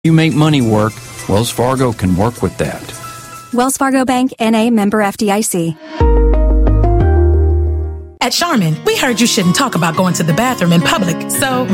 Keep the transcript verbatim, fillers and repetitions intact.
You make money work, Wells Fargo can work with that. Wells Fargo Bank, N A, member F D I C. At Charmin, we heard you shouldn't talk about going to the bathroom in public, so